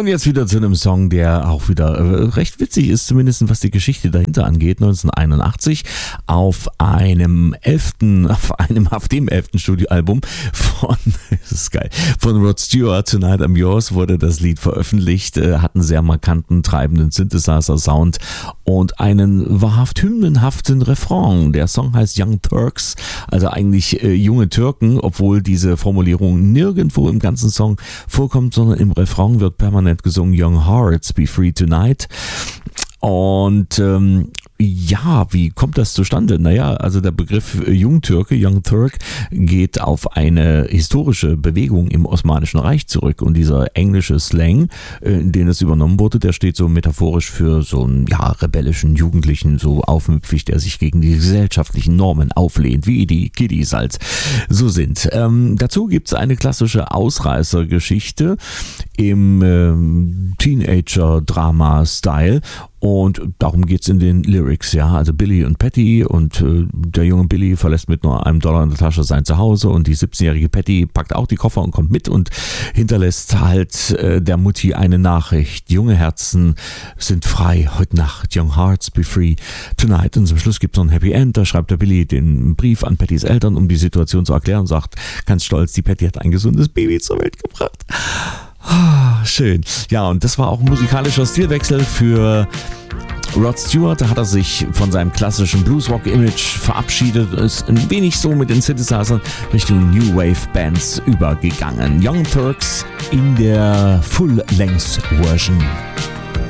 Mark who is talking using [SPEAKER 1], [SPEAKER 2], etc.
[SPEAKER 1] Und jetzt wieder zu einem Song, der auch wieder recht witzig ist, zumindest was die Geschichte dahinter angeht. 1981 auf dem 11. Studioalbum von, das ist geil, von Rod Stewart, Tonight I'm Yours, wurde das Lied veröffentlicht, hat einen sehr markanten, treibenden Synthesizer-Sound und einen wahrhaft hymnenhaften Refrain. Der Song heißt Young Turks, also eigentlich junge Türken, obwohl diese Formulierung nirgendwo im ganzen Song vorkommt, sondern im Refrain wird permanent gesungen Young Hearts, Be Free Tonight. Und ja, wie kommt das zustande? Naja, also der Begriff Jungtürke, Young Turk, geht auf eine historische Bewegung im Osmanischen Reich zurück. Und dieser englische Slang, in den es übernommen wurde, der steht so metaphorisch für so einen rebellischen Jugendlichen, so aufmüpfig, der sich gegen die gesellschaftlichen Normen auflehnt, wie die Kiddies halt so sind. Dazu gibt es eine klassische Ausreißergeschichte im Teenager-Drama-Style. Und darum geht's in den Lyrics, ja. Also Billy und Patty und der junge Billy verlässt mit nur $1 in der Tasche sein Zuhause und die 17-jährige Patty packt auch die Koffer und kommt mit und hinterlässt halt der Mutti eine Nachricht. Junge Herzen sind frei heute Nacht. Young Hearts be free tonight. Und zum Schluss gibt's noch ein Happy End. Da schreibt der Billy den Brief an Pattys Eltern, um die Situation zu erklären und sagt ganz stolz, die Patty hat ein gesundes Baby zur Welt gebracht. Schön. Ja, und das war auch ein musikalischer Stilwechsel für Rod Stewart. Da hat er sich von seinem klassischen Bluesrock-Image verabschiedet, ist ein wenig so mit den Synthesizern Richtung New Wave Bands übergegangen. Young Turks in der Full-Length-Version.